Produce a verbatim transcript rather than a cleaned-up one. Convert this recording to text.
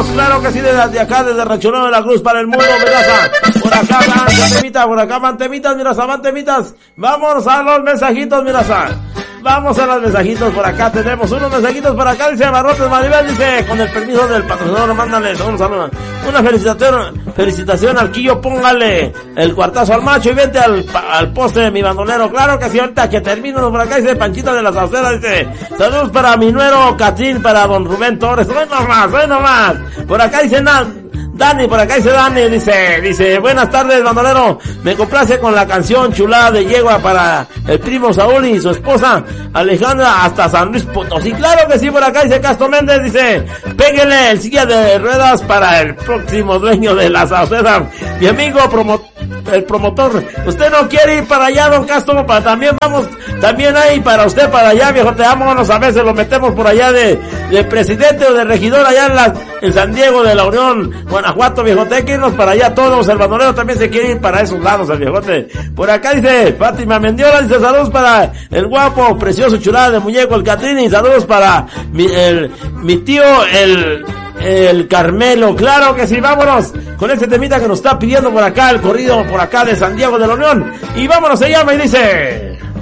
vámonos, claro que sí, desde de acá, desde Rancho Nuevo de la Cruz para el mundo, Miraza. Por acá van temitas, por acá van temitas, Miraza, van temitas. Vámonos a los mensajitos, Miraza. Vamos a los mensajitos, por acá tenemos unos mensajitos por acá, dice Barrotes Maribel, dice, con el permiso del patrocinador, mándale un saludo, una felicitación, felicitación al Quillo, póngale el cuartazo al macho y vente al, al poste de mi bandolero, claro que sí, ahorita que termino por acá, dice Panchita de la Sauceda, dice, saludos para mi nuero Catrín, para don Rubén Torres, hoy nomás, hoy nomás, por acá dice nada. Dani, por acá dice Dani, dice, dice, buenas tardes, bandolero, me complace con la canción Chulada de Yegua para el primo Saúl y su esposa Alejandra hasta San Luis Potosí, claro que sí, por acá dice Castro Méndez, dice, péguenle el silla de ruedas para el próximo dueño de la Sauceda, mi amigo promotor, el promotor, usted no quiere ir para allá, don Castro, para también vamos, también hay para usted para allá, viejo, te vámonos a veces lo metemos por allá de, de presidente o de regidor allá en la, en San Diego de la Unión, Guanajuato, viejote, hay que irnos para allá todos, el bandolero también se quiere ir para esos lados, el viejote. Por acá dice Fátima Mendiola, dice saludos para el guapo, precioso, chulada de muñeco, el Catrini, y saludos para mi, el, mi tío, el, el Carmelo, claro que sí, vámonos con este temita que nos está pidiendo por acá, el corrido por acá de San Diego de la Unión, y vámonos, se llama y dice...